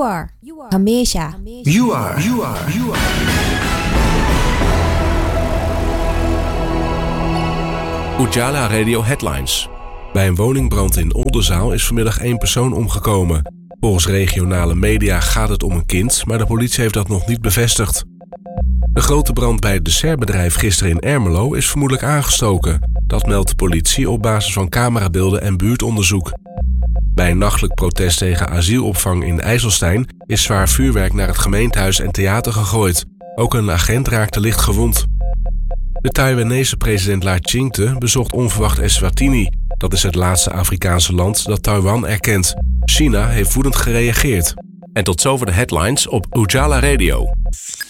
are Hamesha. You are. Ujala Radio Headlines. Bij een woningbrand in Oldenzaal is vanmiddag 1 persoon omgekomen. Volgens regionale media gaat het om een kind, maar de politie heeft dat nog niet bevestigd. De grote brand bij het dessertbedrijf gisteren in Ermelo is vermoedelijk aangestoken. Dat meldt de politie op basis van camerabeelden en buurtonderzoek. Bij een nachtelijk protest tegen asielopvang in IJsselstein is zwaar vuurwerk naar het gemeentehuis en theater gegooid. Ook een agent raakte licht gewond. De Taiwanese president La Ching-te bezocht onverwacht Eswatini. Dat is het laatste Afrikaanse land dat Taiwan erkent. China heeft woedend gereageerd. En tot zover de headlines op Ujala Radio.